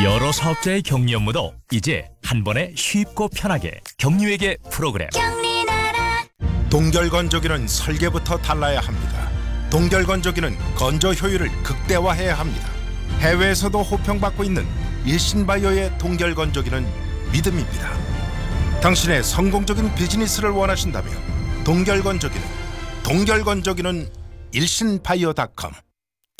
여러 사업자의 격리 업무도 이제 한 번에 쉽고 편하게 격리회계 프로그램. 동결건조기는 설계부터 달라야 합니다. 동결건조기는 건조 효율을 극대화해야 합니다. 해외에서도 호평받고 있는 일신바이오의 동결건조기는 믿음입니다. 당신의 성공적인 비즈니스를 원하신다면 동결건조기는 일신바이오.com